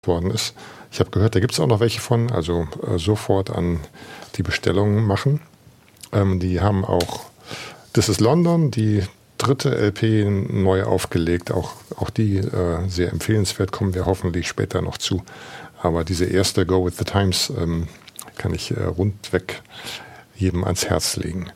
worden ist. Ich habe gehört, da gibt es auch noch welche von, also sofort an die Bestellungen machen. Die haben auch This is London, die 3. LP neu aufgelegt, auch die sehr empfehlenswert, kommen wir hoffentlich später noch zu. Aber diese erste Go with the Times kann ich rundweg jedem ans Herz legen.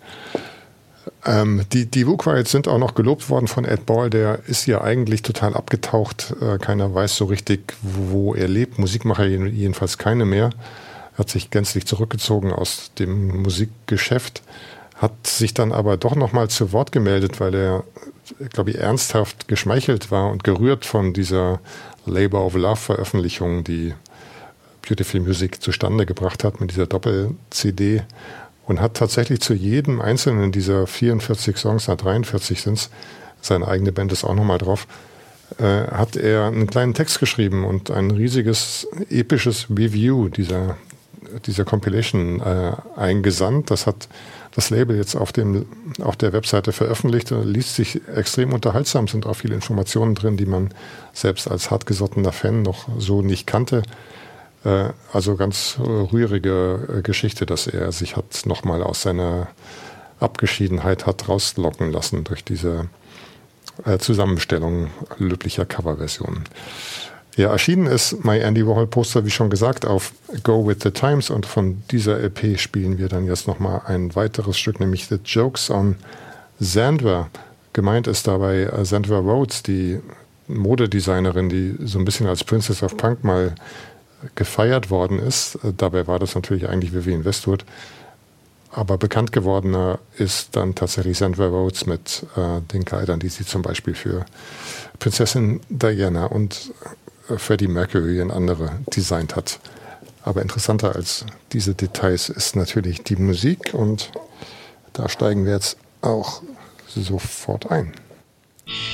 Die Who Quiets sind auch noch gelobt worden von Ed Ball, der ist ja eigentlich total abgetaucht. Keiner weiß so richtig, wo er lebt. Musik macht er jedenfalls keine mehr. Er hat sich gänzlich zurückgezogen aus dem Musikgeschäft, hat sich dann aber doch nochmal zu Wort gemeldet, weil er, glaube ich, ernsthaft geschmeichelt war und gerührt von dieser Labor of Love Veröffentlichung, die Beautiful Music zustande gebracht hat mit dieser Doppel-CD. Und hat tatsächlich zu jedem einzelnen dieser 44 Songs, 43 sind es, seine eigene Band ist auch nochmal drauf, hat er einen kleinen Text geschrieben und ein riesiges, episches Review dieser Compilation eingesandt. Das hat das Label jetzt auf der Webseite veröffentlicht. Liest sich extrem unterhaltsam, sind auch viele Informationen drin, die man selbst als hartgesottener Fan noch so nicht kannte. Also ganz rührige Geschichte, dass er sich hat nochmal aus seiner Abgeschiedenheit hat rauslocken lassen durch diese Zusammenstellung löblicher Coverversionen. Ja, erschienen ist My Andy Warhol Poster, wie schon gesagt, auf Go with the Times, und von dieser LP spielen wir dann jetzt nochmal ein weiteres Stück, nämlich The Jokes on Xandra. Gemeint ist dabei Xandra Rhodes, die Modedesignerin, die so ein bisschen als Princess of Punk mal gefeiert worden ist. Dabei war das natürlich eigentlich Vivienne Westwood. Aber bekannt gewordener ist dann tatsächlich Xandra Rhodes mit den Kleidern, die sie zum Beispiel für Prinzessin Diana und Freddie Mercury und andere designt hat. Aber interessanter als diese Details ist natürlich die Musik, und da steigen wir jetzt auch sofort ein.